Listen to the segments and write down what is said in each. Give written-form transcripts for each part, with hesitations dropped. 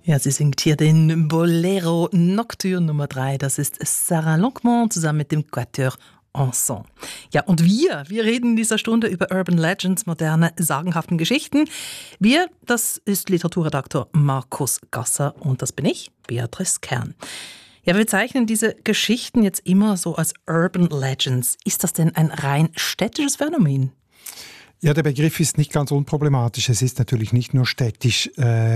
Ja, sie singt hier den Bolero Nocturne Nummer 3. Das ist Sarah Longuemont zusammen mit dem Quatuor Ensemble. Ja, und wir reden in dieser Stunde über Urban Legends, moderne, sagenhaften Geschichten. Wir, das ist Literaturredaktor Markus Gasser und das bin ich, Beatrice Kern. Ja, wir bezeichnen diese Geschichten jetzt immer so als Urban Legends. Ist das denn ein rein städtisches Phänomen? Ja, der Begriff ist nicht ganz unproblematisch. Es ist natürlich nicht nur städtisch.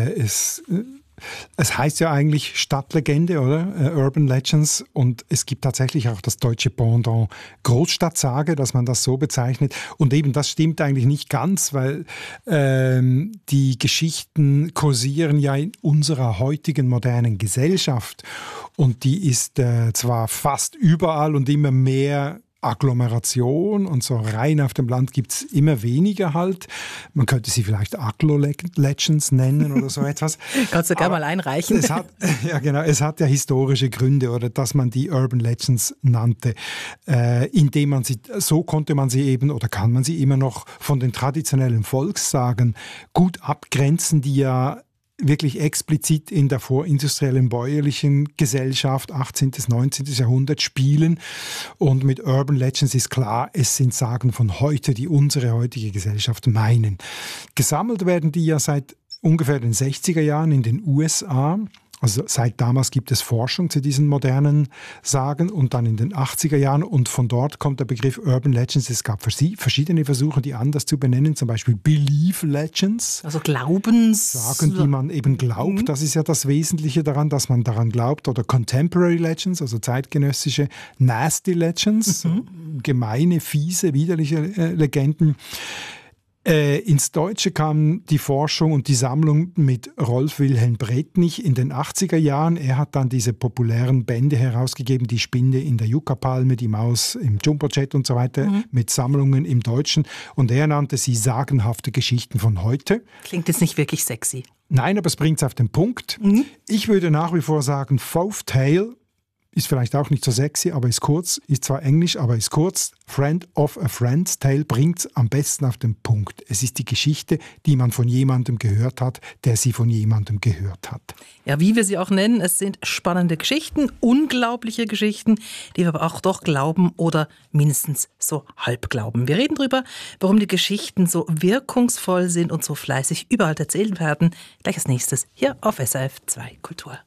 Es heißt ja eigentlich Stadtlegende, oder? Urban Legends. Und es gibt tatsächlich auch das deutsche Pendant Großstadtsage, dass man das so bezeichnet. Und eben das stimmt eigentlich nicht ganz, weil die Geschichten kursieren ja in unserer heutigen modernen Gesellschaft. Und die ist zwar fast überall und immer mehr Agglomeration und so rein auf dem Land gibt es immer weniger halt. Man könnte sie vielleicht Aglo-Legends nennen oder so etwas. Kannst du gerne mal einreichen. Es hat ja historische Gründe, oder dass man die Urban Legends nannte, indem man sie, so konnte man sie eben oder kann man sie immer noch von den traditionellen Volkssagen gut abgrenzen, die ja wirklich explizit in der vorindustriellen bäuerlichen Gesellschaft 18. bis 19. Jahrhundert spielen. Und mit Urban Legends ist klar, es sind Sagen von heute, die unsere heutige Gesellschaft meinen. Gesammelt werden die ja seit ungefähr den 60er Jahren in den USA. Also seit damals gibt es Forschung zu diesen modernen Sagen und dann in den 80er Jahren und von dort kommt der Begriff Urban Legends. Es gab verschiedene Versuche, die anders zu benennen, zum Beispiel Belief Legends. Also Glaubens... Sagen, die man eben glaubt. Das ist ja das Wesentliche daran, dass man daran glaubt. Oder Contemporary Legends, also zeitgenössische Nasty Legends, gemeine, fiese, widerliche Legenden. Ins Deutsche kam die Forschung und die Sammlung mit Rolf Wilhelm Bretnich in den 80er Jahren. Er hat dann diese populären Bände herausgegeben, die Spinne in der Yucca-Palme, die Maus im Jumbo-Jet und so weiter, mit Sammlungen im Deutschen. Und er nannte sie sagenhafte Geschichten von heute. Klingt jetzt nicht wirklich sexy. Nein, aber es bringt es auf den Punkt. Ich würde nach wie vor sagen, Folk Tale ist vielleicht auch nicht so sexy, aber ist kurz, ist zwar Englisch, aber ist kurz. Friend of a Friend's Tale bringt es am besten auf den Punkt. Es ist die Geschichte, die man von jemandem gehört hat, der sie von jemandem gehört hat. Ja, wie wir sie auch nennen, es sind spannende Geschichten, unglaubliche Geschichten, die wir aber auch doch glauben oder mindestens so halb glauben. Wir reden darüber, warum die Geschichten so wirkungsvoll sind und so fleißig überall erzählt werden. Gleich als nächstes hier auf SRF 2 Kultur.